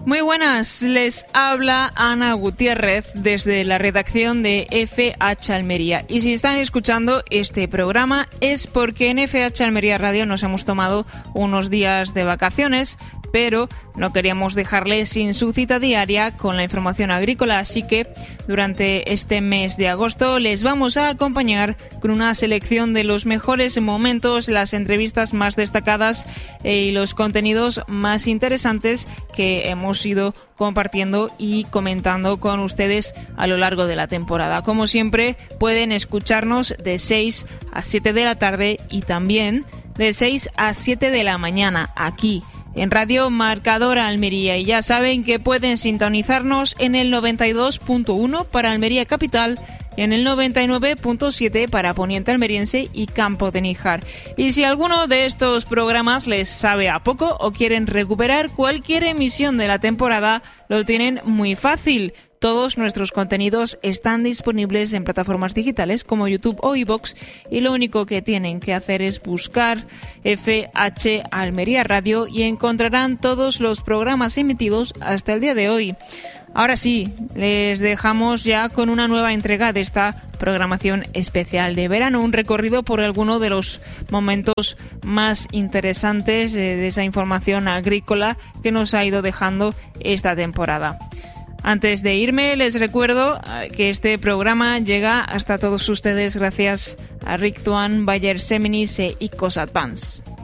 Muy buenas, les habla Ana Gutiérrez desde la redacción de FH Almería. Y si están escuchando este programa es porque en FH Almería Radio nos hemos tomado unos días de vacaciones, pero no queríamos dejarles sin su cita diaria con la información agrícola, así que durante este mes de agosto les vamos a acompañar con una selección de los mejores momentos, las entrevistas más destacadas y los contenidos más interesantes que hemos ido compartiendo y comentando con ustedes a lo largo de la temporada. Como siempre, pueden escucharnos de 6 a 7 de la tarde y también de 6 a 7 de la mañana aquí en Radio Marcador Almería, y ya saben que pueden sintonizarnos en el 92.1 para Almería Capital y en el 99.7 para Poniente Almeriense y Campo de Níjar. Y si alguno de estos programas les sabe a poco o quieren recuperar cualquier emisión de la temporada, lo tienen muy fácil. Todos nuestros contenidos están disponibles en plataformas digitales como YouTube o iVoox, y lo único que tienen que hacer es buscar FH Almería Radio y encontrarán todos los programas emitidos hasta el día de hoy. Ahora sí, les dejamos ya con una nueva entrega de esta programación especial de verano, un recorrido por alguno de los momentos más interesantes de esa información agrícola que nos ha ido dejando esta temporada. Antes de irme, les recuerdo que este programa llega hasta todos ustedes gracias a Rick Thuan, Bayer Seminis e ICOS Advance.